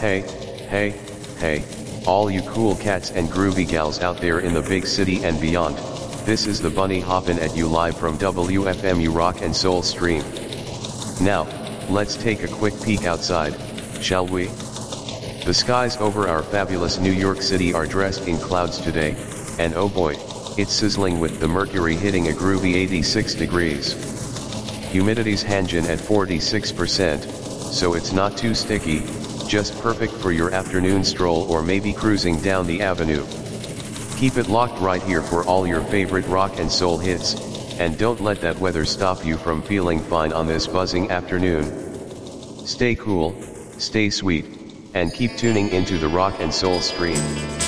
Hey, hey, hey, all you cool cats and groovy gals out there in the big city and beyond, this is the Bunny hoppin' at you live from WFMU Rock and Soul Stream. Now, let's take a quick peek outside, shall we? The skies over our fabulous New York City are dressed in clouds today, and oh boy, it's sizzling with the mercury hitting a groovy 86 degrees. Humidity's hangin' at 46%, so it's not too sticky, just perfect for your afternoon stroll or maybe cruising down the avenue. Keep it locked right here for all your favorite rock and soul hits, and don't let that weather stop you from feeling fine on this buzzing afternoon. Stay cool, stay sweet, and keep tuning into the Rock and Soul Stream.